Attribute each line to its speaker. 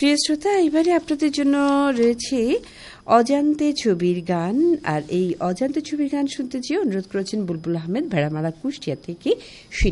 Speaker 1: প্রিয় শ্রোতা, এবারে আপনাদের জন্য রয়েছে অজান্তে ছবির গান। আর এই অজান্তে ছবির গান শুনতে চেয়ে অনুরোধ করেছেন বুলবুল আহমেদ, ভেড়ামারা, কুষ্টিয়া থেকে।